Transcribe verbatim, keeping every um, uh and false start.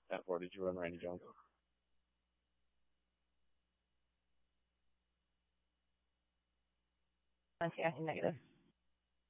ten four, did you run Randy Jones? Yeah, negative.